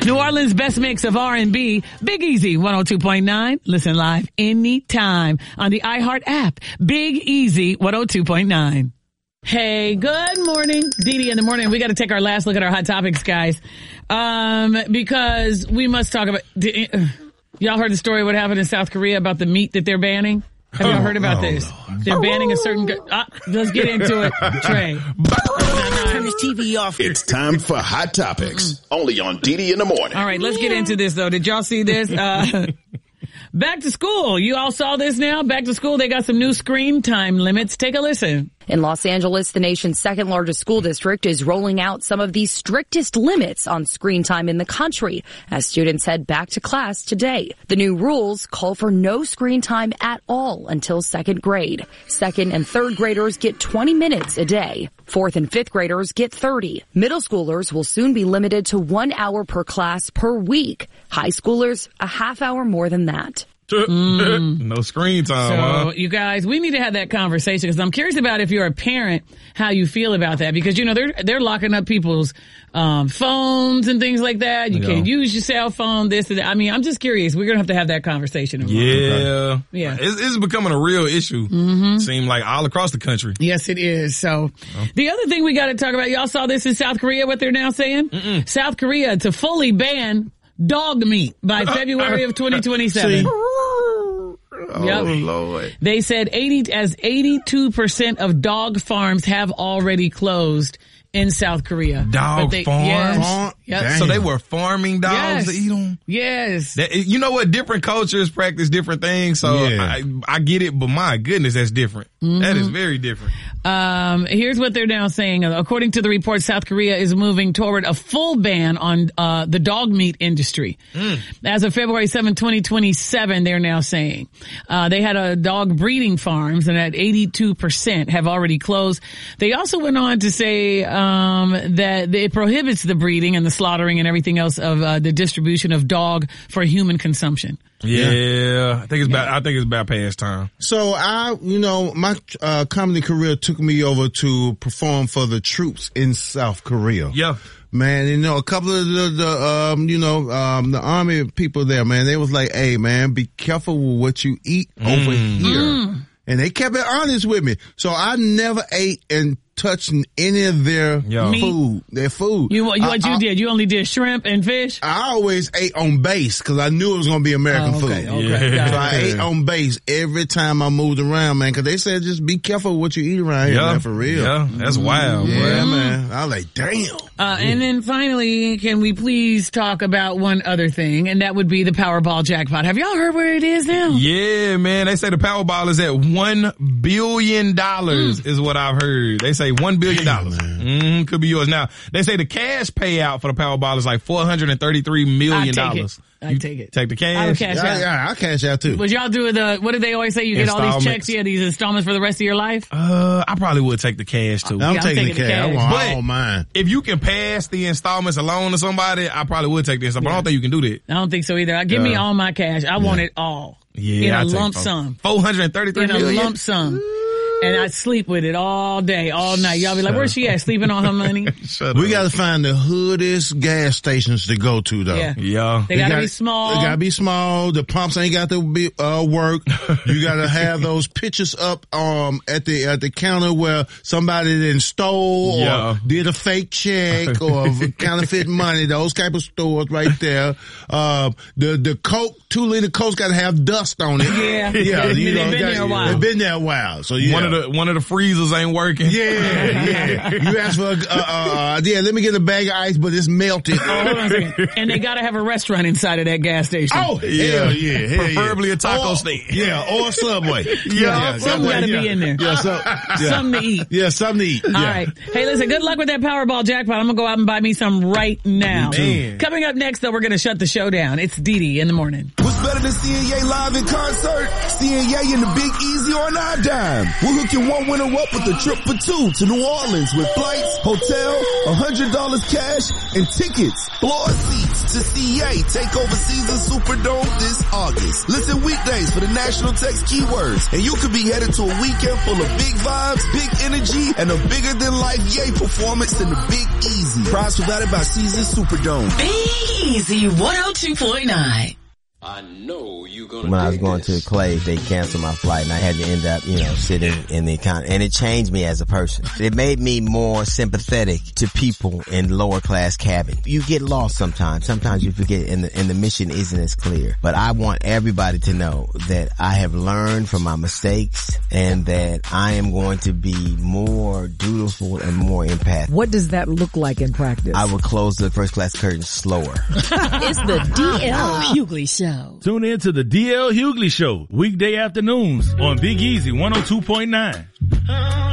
New Orleans' best mix of R&B, Big Easy 102.9. Listen live anytime on the iHeart app. Big Easy 102.9. Hey, good morning. Dee in the morning. We got to take our last look at our hot topics, guys. Because we must talk about, y'all heard the story what happened in South Korea about the meat that they're banning? Have y'all heard about this? Lord. They're banning a certain, let's get into it. Trey. Turn this TV off. It's time for Hot Topics, only on Dee in the morning. All right, let's get into this though. Did y'all see this? Back to school. You all saw this now? Back to school, they got some new screen time limits. Take a listen. In Los Angeles, the nation's second largest school district is rolling out some of the strictest limits on screen time in the country as students head back to class today. The new rules call for no screen time at all until second grade. Second and third graders get 20 minutes a day. Fourth and fifth graders get 30. Middle schoolers will soon be limited to 1 hour per class per week. High schoolers, a half hour more than that. No screen time. So, you guys, we need to have that conversation because I'm curious about if you're a parent, how you feel about that because, you know, they're locking up people's phones and things like that. You can't use your cell phone, this and that. I mean, I'm just curious. We're going to have that conversation. Yeah. Yeah. It's becoming a real issue. Seem like all across the country. Yes, it is. So the other thing we got to talk about, y'all saw this in South Korea, what they're now saying? South Korea to fully ban dog meat by February of 2027. Oh, Lord. They said 82% of dog farms have already closed in South Korea. Dog farms? Yes. So they were farming dogs to eat them? Yes. You know what? Different cultures practice different things, so I get it, but my goodness, that's different. That is very different. Here's what they're now saying. According to the report, South Korea is moving toward a full ban on the dog meat industry. As of February 7, 2027, they're now saying. They had dog breeding farms, and at 82% have already closed. They also went on to say that it prohibits the breeding and the slaughtering and everything else of the distribution of dog for human consumption. Yeah. I think it's about past time. So my comedy career took me over to perform for the troops in South Korea. Yeah. Man, a couple of the army people there, man, they was like, hey, man, be careful with what you eat over here. And they kept it honest with me. So I never ate and touched any of their food. Their food. What you did? You only did shrimp and fish? I always ate on base because I knew it was going to be American food. Okay. So I ate on base every time I moved around, man, because they said just be careful what you eat around here, man, for real. Yeah, that's wild. Yeah, man. I was like, damn. And then finally, can we please talk about one other thing, and that would be the Powerball jackpot. Have y'all heard where it is now? Yeah, man. They say the Powerball is at $1 billion is what I've heard. They say $1 billion. Could be yours. Now, they say the cash payout for the Powerball is like $433 million. I take it. Take the cash? I would cash out. Yeah, I'll cash out too. Would y'all do what did they always say? You get all these checks, these installments for the rest of your life? I probably would take the cash too. I'm taking the cash. I want but all mine. If you can pass the installments alone to somebody, I probably would take this. But I don't think you can do that. I don't think so either. Give me all my cash. I want it all. Yeah, in a lump sum. $433 million? In a lump sum. And I sleep with it all day, all night. Y'all be like, where's she at? Sleeping on her money? We got to find the hoodest gas stations to go to, though. Yeah. They got to be small. They got to be small. The pumps ain't got to be work. You got to have those pictures up at the counter where somebody then stole or did a fake check or counterfeit money. Those type of stores right there. The Coke, 2 liter Coke's got to have dust on it. Yeah. They've been there a while. They've been there a while. So one of the freezers ain't working. Yeah. You ask for let me get a bag of ice, but it's melted. Oh, hold on a second. And they gotta have a restaurant inside of that gas station. Oh, hell yeah. Preferably a taco stand. Yeah, or Subway. Something gotta be in there. Something to eat. Yeah, something to eat. All right. Hey, listen, good luck with that Powerball jackpot. I'm gonna go out and buy me some right now. Man. Coming up next, though, we're gonna shut the show down. It's Dee in the morning. better than seeing Ye live in concert? Seeing Ye in the Big Easy on our dime. We're hooking one winner up with a trip for two to New Orleans with flights, hotel, $100 cash, and tickets. Floor seats to see Ye take over Caesars Superdome this August. Listen weekdays for the national text keywords, and you could be headed to a weekend full of big vibes, big energy, and a bigger than life Ye performance in the Big Easy. Prize provided by Caesars Superdome. Big Easy 102.9. I know you gonna. When I was going to Clay, they canceled my flight, and I had to end up, sitting in the account. And it changed me as a person. It made me more sympathetic to people in lower class cabin. You get lost sometimes. Sometimes you forget, and the mission isn't as clear. But I want everybody to know that I have learned from my mistakes, and that I am going to be more dutiful and more empathic. What does that look like in practice? I will close the first class curtain slower. It's the DL Hughley Show. Tune in to the DL Hughley Show, weekday afternoons on Big Easy 102.9.